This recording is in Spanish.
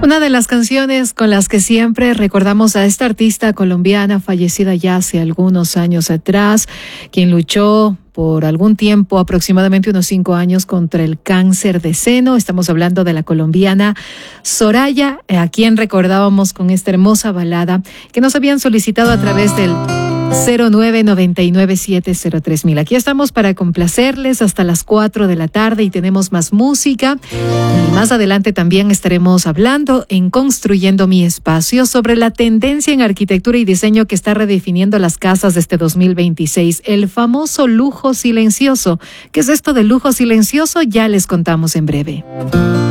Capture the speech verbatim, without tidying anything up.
Una de las canciones con las que siempre recordamos a esta artista colombiana fallecida ya hace algunos años atrás, quien luchó por algún tiempo, aproximadamente unos cinco años, contra el cáncer de seno. Estamos hablando de la colombiana Soraya, a quien recordábamos con esta hermosa balada que nos habían solicitado a través del cero nueve nueve nueve siete cero tres mil. Aquí estamos para complacerles hasta las cuatro de la tarde y tenemos más música. Y más adelante también estaremos hablando en Construyendo mi Espacio sobre la tendencia en arquitectura y diseño que está redefiniendo las casas de este dos mil veintiséis, el famoso lujo silencioso. ¿Qué es esto del lujo silencioso? Ya les contamos en breve.